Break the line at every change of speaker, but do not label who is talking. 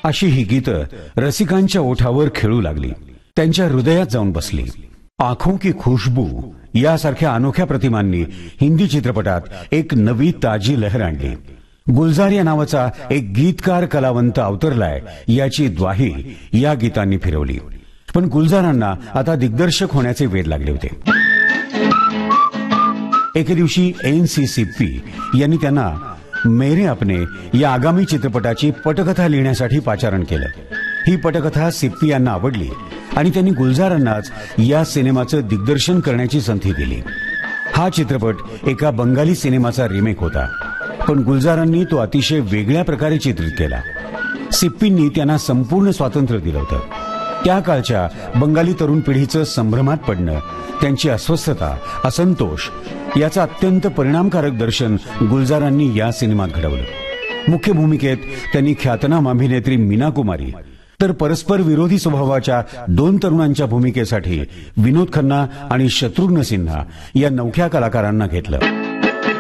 अशी ही गीतं रसिकांच्या ओठावर खेळू लागली, त्यांच्या हृदयात जाऊन बसली. आँखों की खुशबू यासारख्या अनोख्या प्रतिमांनी हिंदी चित्रपटात एक नवी ताजी लहर आणली. गुलजार या नावाचा एक गीतकार कलावंत अवतरलाय याची ग्वाही या गीतांनी फिरवली. पण गुलजारांना आता दिग्दर्शक होण्याचे वेध लागले होते. एके दिवशी एनसीसीपी यांनी त्यांना मेरे अपने या आगामी चित्रपटाची पटकथा लिहिण्यासाठी पाचारण केलं. ही पटकथा सिप्पी यांना आवडली आणि त्यांनी गुलजारांनाच या सिनेमाचं दिग्दर्शन करण्याची संधी दिली. हा चित्रपट एका बंगाली सिनेमाचा रिमेक होता, पण गुलजारांनी तो अतिशय वेगळ्या प्रकारे चित्रित केला. सिप्पींनी त्यांना संपूर्ण स्वातंत्र्य दिलं होतं. त्या काळच्या बंगाली तरुण पिढीचं संभ्रमात पडणं, त्यांची अस्वस्थता, असंतोष याचं अत्यंत परिणामकारक दर्शन गुलजारांनी या सिनेमात घडवलं. मुख्य भूमिकेत त्यांनी ख्यातनाम अभिनेत्री मीना कुमारी तर परस्पर विरोधी स्वभावाच्या दोन तरुणांच्या भूमिकेसाठी विनोद खन्ना आणि शत्रुघ्न सिन्हा या नवख्या कलाकारांना घेतलं.